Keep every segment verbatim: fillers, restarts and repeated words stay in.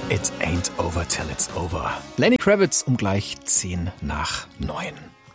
It ain't over till it's over. Lenny Kravitz um gleich zehn nach neun.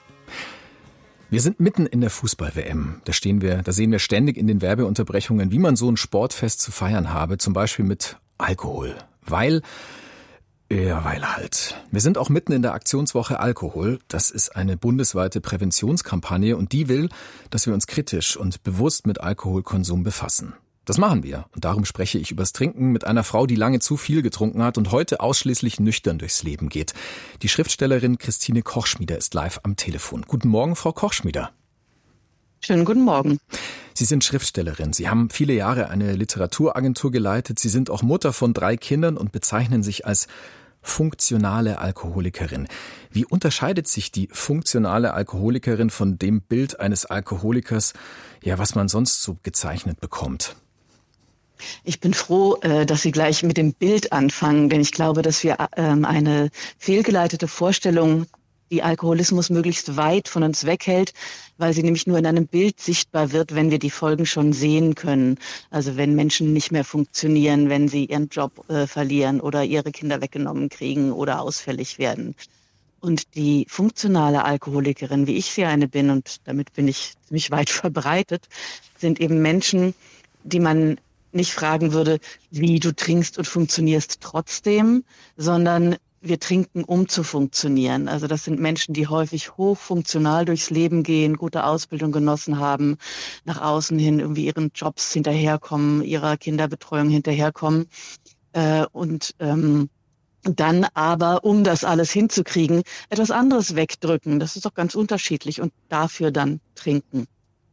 Wir sind mitten in der Fußball-W M. Da stehen wir, da sehen wir ständig in den Werbeunterbrechungen, wie man so ein Sportfest zu feiern habe, zum Beispiel mit Alkohol. Weil, ja, weil halt. Wir sind auch mitten in der Aktionswoche Alkohol. Das ist eine bundesweite Präventionskampagne und die will, dass wir uns kritisch und bewusst mit Alkoholkonsum befassen. Das machen wir. Und darum spreche ich übers Trinken mit einer Frau, die lange zu viel getrunken hat und heute ausschließlich nüchtern durchs Leben geht. Die Schriftstellerin Christine Kochschmieder ist live am Telefon. Guten Morgen, Frau Kochschmieder. Schönen guten Morgen. Sie sind Schriftstellerin. Sie haben viele Jahre eine Literaturagentur geleitet. Sie sind auch Mutter von drei Kindern und bezeichnen sich als funktionale Alkoholikerin. Wie unterscheidet sich die funktionale Alkoholikerin von dem Bild eines Alkoholikers, ja, was man sonst so gezeichnet bekommt? Ich bin froh, dass Sie gleich mit dem Bild anfangen, denn ich glaube, dass wir eine fehlgeleitete Vorstellung, die Alkoholismus möglichst weit von uns weghält, weil sie nämlich nur in einem Bild sichtbar wird, wenn wir die Folgen schon sehen können. Also wenn Menschen nicht mehr funktionieren, wenn sie ihren Job äh, verlieren oder ihre Kinder weggenommen kriegen oder ausfällig werden. Und die funktionale Alkoholikerin, wie ich sie eine bin, und damit bin ich ziemlich weit verbreitet, sind eben Menschen, die man nicht fragen würde, wie du trinkst und funktionierst trotzdem, sondern wir trinken, um zu funktionieren. Also das sind Menschen, die häufig hochfunktional durchs Leben gehen, gute Ausbildung genossen haben, nach außen hin irgendwie ihren Jobs hinterherkommen, ihrer Kinderbetreuung hinterherkommen äh, und ähm, dann aber, um das alles hinzukriegen, etwas anderes wegdrücken. Das ist doch ganz unterschiedlich und dafür dann trinken.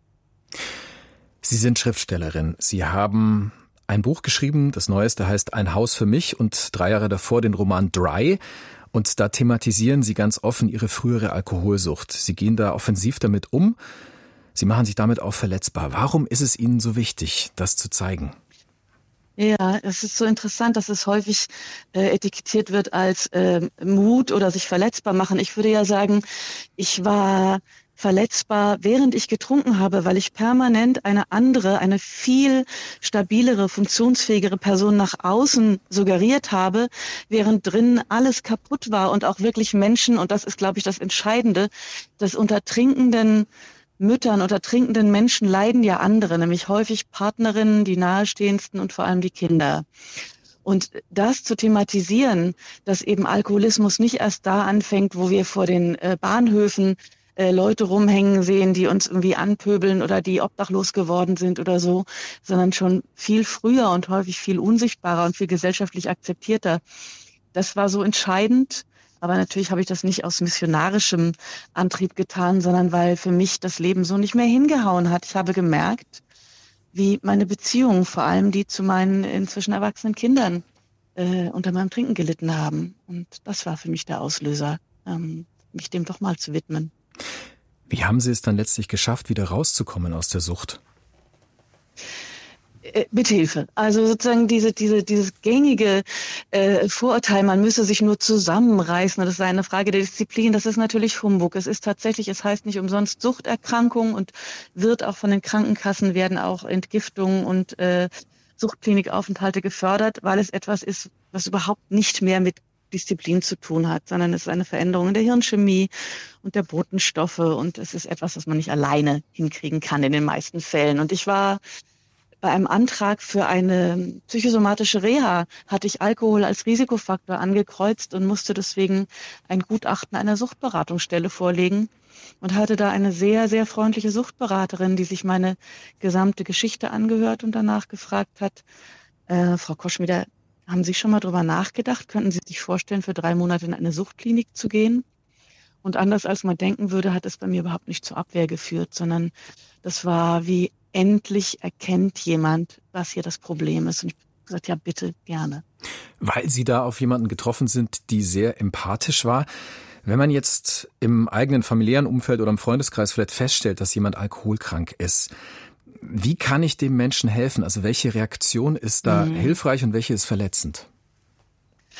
Sie sind Schriftstellerin. Sie haben ein Buch geschrieben, das Neueste heißt Ein Haus für mich und drei Jahre davor den Roman Dry. Und da thematisieren Sie ganz offen Ihre frühere Alkoholsucht. Sie gehen da offensiv damit um. Sie machen sich damit auch verletzbar. Warum ist es Ihnen so wichtig, das zu zeigen? Ja, es ist so interessant, dass es häufig äh, etikettiert wird als äh, Mut oder sich verletzbar machen. Ich würde ja sagen, ich war verletzbar, während ich getrunken habe, weil ich permanent eine andere, eine viel stabilere, funktionsfähigere Person nach außen suggeriert habe, während drinnen alles kaputt war und auch wirklich Menschen, und das ist, glaube ich, das Entscheidende, dass unter trinkenden Müttern, unter trinkenden Menschen leiden ja andere, nämlich häufig Partnerinnen, die Nahestehendsten und vor allem die Kinder. Und das zu thematisieren, dass eben Alkoholismus nicht erst da anfängt, wo wir vor den äh, Bahnhöfen äh, Leute rumhängen sehen, die uns irgendwie anpöbeln oder die obdachlos geworden sind oder so, sondern schon viel früher und häufig viel unsichtbarer und viel gesellschaftlich akzeptierter. Das war so entscheidend. Aber natürlich habe ich das nicht aus missionarischem Antrieb getan, sondern weil für mich das Leben so nicht mehr hingehauen hat. Ich habe gemerkt, wie meine Beziehungen, vor allem die zu meinen inzwischen erwachsenen Kindern, äh, unter meinem Trinken gelitten haben. Und das war für mich der Auslöser, ähm, mich dem doch mal zu widmen. Wie haben Sie es dann letztlich geschafft, wieder rauszukommen aus der Sucht? Mit Hilfe. Also sozusagen diese, diese, dieses gängige äh, Vorurteil, man müsse sich nur zusammenreißen, das sei eine Frage der Disziplin, das ist natürlich Humbug. Es ist tatsächlich, es heißt nicht umsonst Suchterkrankung und wird auch von den Krankenkassen werden auch Entgiftungen und äh, Suchtklinikaufenthalte gefördert, weil es etwas ist, was überhaupt nicht mehr mit Disziplin zu tun hat, sondern es ist eine Veränderung in der Hirnchemie und der Botenstoffe und es ist etwas, was man nicht alleine hinkriegen kann in den meisten Fällen. Und ich war bei einem Antrag für eine psychosomatische Reha, hatte ich Alkohol als Risikofaktor angekreuzt und musste deswegen ein Gutachten einer Suchtberatungsstelle vorlegen und hatte da eine sehr, sehr freundliche Suchtberaterin, die sich meine gesamte Geschichte angehört und danach gefragt hat, äh, Frau Kochschmieder, haben Sie schon mal drüber nachgedacht? Könnten Sie sich vorstellen, für drei Monate in eine Suchtklinik zu gehen? Und anders als man denken würde, hat es bei mir überhaupt nicht zur Abwehr geführt, sondern das war wie endlich erkennt jemand, was hier das Problem ist. Und ich habe gesagt, ja, bitte, gerne. Weil Sie da auf jemanden getroffen sind, die sehr empathisch war. Wenn man jetzt im eigenen familiären Umfeld oder im Freundeskreis vielleicht feststellt, dass jemand alkoholkrank ist, wie kann ich dem Menschen helfen? Also welche Reaktion ist da mhm. hilfreich und welche ist verletzend?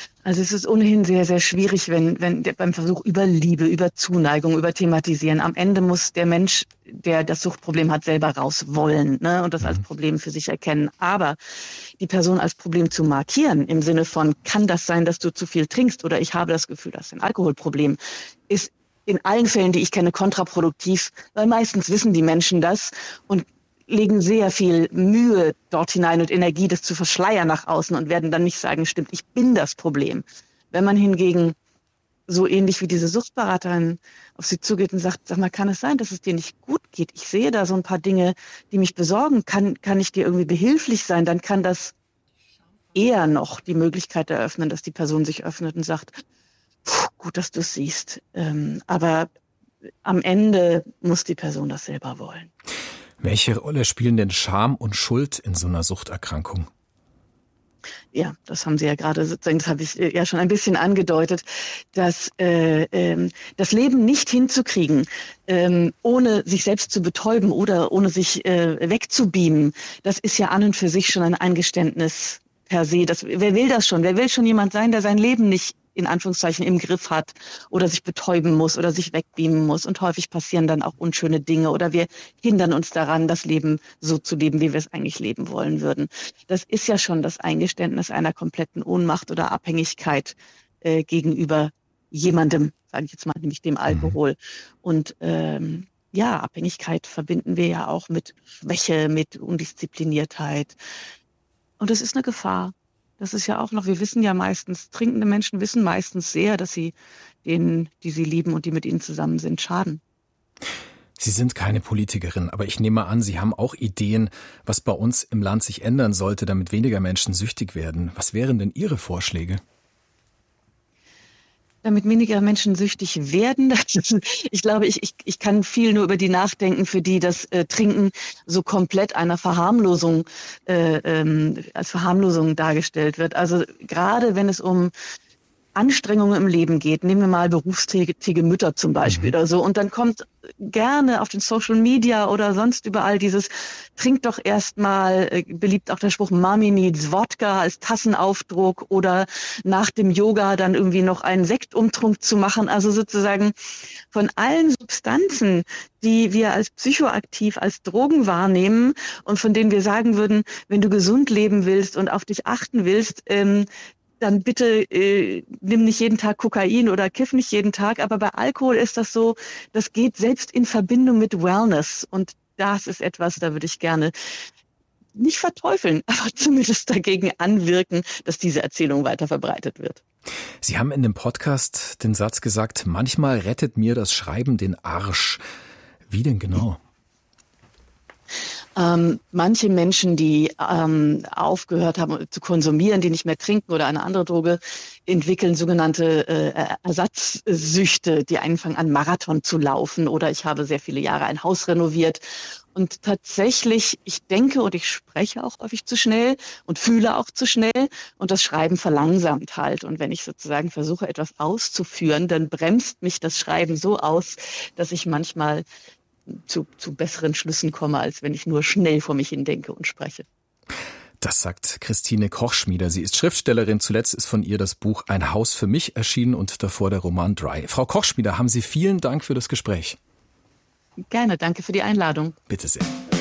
Also es ist ohnehin sehr, sehr schwierig, wenn, wenn der, beim Versuch über Liebe, über Zuneigung, über Thematisieren. Am Ende muss der Mensch, der das Suchtproblem hat, selber raus wollen, ne, und das mhm. als Problem für sich erkennen. Aber die Person als Problem zu markieren, im Sinne von, kann das sein, dass du zu viel trinkst oder ich habe das Gefühl, das ist ein Alkoholproblem, ist in allen Fällen, die ich kenne, kontraproduktiv, weil meistens wissen die Menschen das und legen sehr viel Mühe dort hinein und Energie, das zu verschleiern nach außen und werden dann nicht sagen, stimmt, ich bin das Problem. Wenn man hingegen so ähnlich wie diese Suchtberaterin auf sie zugeht und sagt, sag mal, kann es sein, dass es dir nicht gut geht? Ich sehe da so ein paar Dinge, die mich besorgen. Kann, kann ich dir irgendwie behilflich sein? Dann kann das eher noch die Möglichkeit eröffnen, dass die Person sich öffnet und sagt, puh, gut, dass du es siehst. Ähm, aber am Ende muss die Person das selber wollen. Welche Rolle spielen denn Scham und Schuld in so einer Suchterkrankung? Ja, das haben Sie ja gerade sozusagen, das habe ich ja schon ein bisschen angedeutet, dass äh, ähm, das Leben nicht hinzukriegen, ähm, ohne sich selbst zu betäuben oder ohne sich äh, wegzubeamen, das ist ja an und für sich schon ein Eingeständnis per se. Das, wer will das schon? Wer will schon jemand sein, der sein Leben nicht in Anführungszeichen im Griff hat oder sich betäuben muss oder sich wegbeamen muss. Und häufig passieren dann auch unschöne Dinge oder wir hindern uns daran, das Leben so zu leben, wie wir es eigentlich leben wollen würden. Das ist ja schon das Eingeständnis einer kompletten Ohnmacht oder Abhängigkeit äh, gegenüber jemandem, sage ich jetzt mal, nämlich dem Alkohol. Mhm. Und ähm, ja, Abhängigkeit verbinden wir ja auch mit Schwäche, mit Undiszipliniertheit. Und das ist eine Gefahr. Das ist ja auch noch, wir wissen ja meistens, trinkende Menschen wissen meistens sehr, dass sie denen, die sie lieben und die mit ihnen zusammen sind, schaden. Sie sind keine Politikerin, aber ich nehme an, Sie haben auch Ideen, was bei uns im Land sich ändern sollte, damit weniger Menschen süchtig werden. Was wären denn Ihre Vorschläge? Damit weniger Menschen süchtig werden. Ich glaube, ich, ich, ich kann viel nur über die nachdenken, für die das äh, Trinken so komplett einer Verharmlosung, äh, ähm, als Verharmlosung dargestellt wird. Also gerade wenn es um Anstrengungen im Leben geht, nehmen wir mal berufstätige Mütter zum Beispiel mhm. oder so, und dann kommt gerne auf den Social Media oder sonst überall dieses, trink doch erstmal, äh, beliebt auch der Spruch, Mommy needs Wodka als Tassenaufdruck oder nach dem Yoga dann irgendwie noch einen Sektumtrunk zu machen, also sozusagen von allen Substanzen, die wir als psychoaktiv, als Drogen wahrnehmen und von denen wir sagen würden, wenn du gesund leben willst und auf dich achten willst, ähm, dann bitte äh, nimm nicht jeden Tag Kokain oder kiff nicht jeden Tag. Aber bei Alkohol ist das so, das geht selbst in Verbindung mit Wellness. Und das ist etwas, da würde ich gerne nicht verteufeln, aber zumindest dagegen anwirken, dass diese Erzählung weiter verbreitet wird. Sie haben in dem Podcast den Satz gesagt, manchmal rettet mir das Schreiben den Arsch. Wie denn genau? Ähm, manche Menschen, die ähm, aufgehört haben zu konsumieren, die nicht mehr trinken oder eine andere Droge, entwickeln sogenannte äh, Ersatzsüchte, die anfangen an Marathon zu laufen oder ich habe sehr viele Jahre ein Haus renoviert. Und tatsächlich, ich denke und ich spreche auch häufig zu schnell und fühle auch zu schnell und das Schreiben verlangsamt halt. Und wenn ich sozusagen versuche, etwas auszuführen, dann bremst mich das Schreiben so aus, dass ich manchmal Zu, zu besseren Schlüssen komme, als wenn ich nur schnell vor mich hin denke und spreche. Das sagt Christine Kochschmieder. Sie ist Schriftstellerin. Zuletzt ist von ihr das Buch Ein Haus für mich erschienen und davor der Roman Dry. Frau Kochschmieder, haben Sie vielen Dank für das Gespräch. Gerne, danke für die Einladung. Bitte sehr.